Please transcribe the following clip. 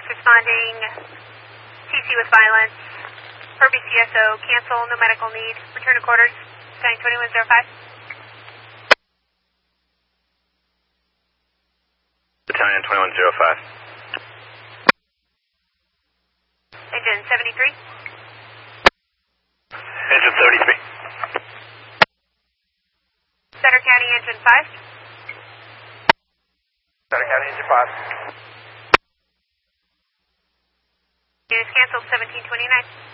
responding. TC with violence. Per BCSO, cancel, no medical need. Return to quarters. Battalion 2105. Battalion 2105. Engine 73. Engine 33. Sutter County, engine 5. Sutter County, engine 5. Units canceled, 1729.